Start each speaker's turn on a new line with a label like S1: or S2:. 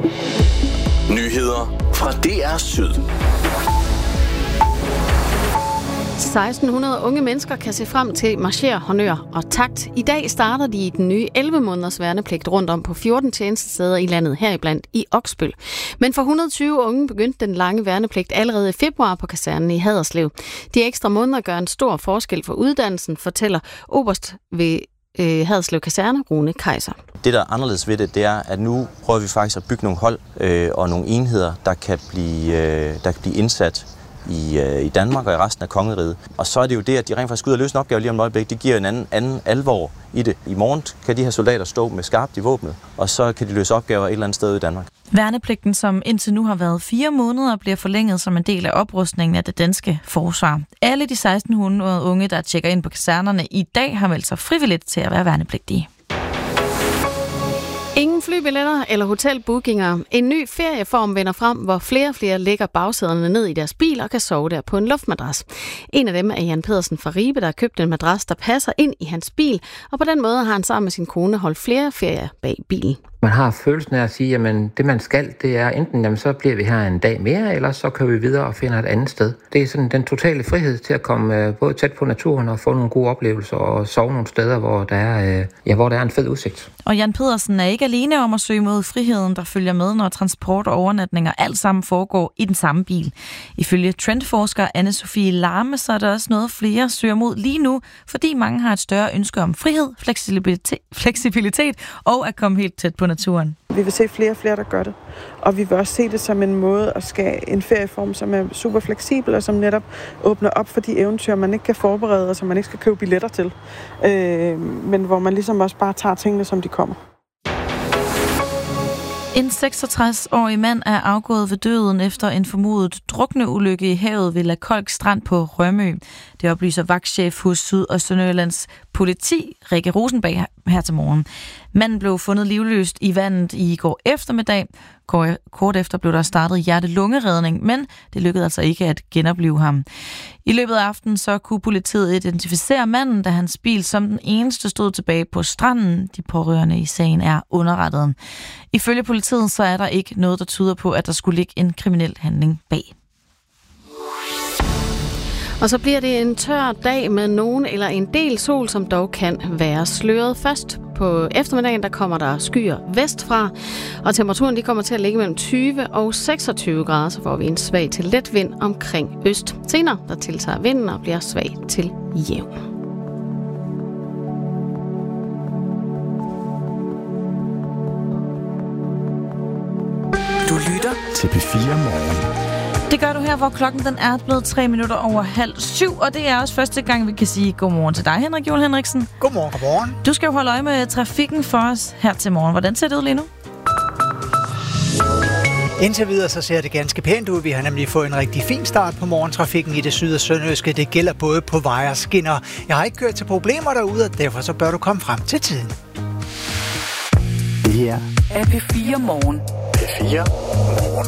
S1: Nyheder fra DR Syd.
S2: 1600 unge mennesker kan se frem til marcher, honør og takt. I dag starter de i den nye 11 måneders værnepligt rundt om på 14 tjenestesteder i landet, heriblandt i Oksbøl. Men for 120 unge begyndte den lange værnepligt allerede i februar på kasernen i Haderslev. De ekstra måneder gør en stor forskel for uddannelsen, fortæller oberst ved Haderslev Kaserne, Rune Kaiser.
S3: Det, der er anderledes ved det, det er, at nu prøver vi faktisk at bygge nogle hold og nogle enheder, der kan blive indsat i Danmark og i resten af kongeriget. Og så er det jo det, at de rent faktisk skal ud og løse en opgave lige om et øjeblik. Det giver en anden alvor i det. I morgen kan de her soldater stå med skarpt i våbnet, og så kan de løse opgaver et eller andet sted i Danmark.
S4: Værnepligten, som indtil nu har været 4 måneder, bliver forlænget som en del af oprustningen af det danske forsvar. Alle de 1600 unge, der tjekker ind på kasernerne i dag, har meldt sig frivilligt til at være værnepligtige.
S2: Ingen flybilletter eller hotelbookinger. En ny ferieform vender frem, hvor flere og flere lægger bagsæderne ned i deres bil og kan sove der på en luftmadras. En af dem er Jan Pedersen fra Ribe, der har købt en madras, der passer ind i hans bil, og på den måde har han sammen med sin kone holdt flere ferier bag bilen.
S5: Man har følelsen af at sige, at det man skal, det er enten, jamen, så bliver vi her en dag mere, eller så kører vi videre og finder et andet sted. Det er sådan den totale frihed til at komme både tæt på naturen og få nogle gode oplevelser og sove nogle steder, hvor der er en fed udsigt.
S4: Og Jan Pedersen er ikke alene om at søge mod friheden, der følger med, når transport og overnatninger alt sammen foregår i den samme bil. Ifølge trendforsker Anne-Sophie Larme, så er der også noget flere søger mod lige nu, fordi mange har et større ønske om frihed, fleksibilitet og at komme helt tæt på naturen.
S6: Vi vil se flere og flere, der gør det. Og vi vil også se det som en måde at skabe en ferieform, som er super fleksibel og som netop åbner op for de eventyr, man ikke kan forberede og som man ikke skal købe billetter til. Men hvor man ligesom også bare tager tingene, som de kommer.
S4: En 66-årig mand er afgået ved døden efter en formodet drukneulykke i havet ved Lakolk Strand på Rømø. Det oplyser vagtchef hos Syd- og Sønderjyllands politi, Rikke Rosenberg, her til morgen. Manden blev fundet livløst i vandet i går eftermiddag. Kort efter blev der startet hjerte-lungeredning, men det lykkedes altså ikke at genopleve ham. I løbet af aftenen så kunne politiet identificere manden, da hans bil som den eneste stod tilbage på stranden. De pårørende i sagen er underrettet. Ifølge politiet så er der ikke noget, der tyder på, at der skulle ligge en kriminel handling bag.
S2: Og så bliver det en tør dag med nogen eller en del sol, som dog kan være sløret. Først på eftermiddagen, der kommer der skyer vestfra, og temperaturen de kommer til at ligge mellem 20 og 26 grader, så får vi en svag til let vind omkring øst. Senere, der tiltager vinden og bliver svag til jævn.
S1: Du lytter til P4 Morgen.
S4: Det gør du her, hvor klokken den er blevet 7:03, og det er også første gang, vi kan sige godmorgen til dig, Henrik Juhl Henriksen.
S7: Godmorgen.
S4: Du skal jo holde øje med trafikken for os her til morgen. Hvordan ser det ud lige nu?
S7: Indtil videre så ser det ganske pænt ud. Vi har nemlig fået en rigtig fin start på morgentrafikken i det syd- og sønderjyske. Det gælder både på veje og skinner. Jeg har ikke kørt til problemer derude, og derfor så bør du komme frem til tiden.
S1: Det her
S8: er P4 Morgen.
S1: P4 Morgen.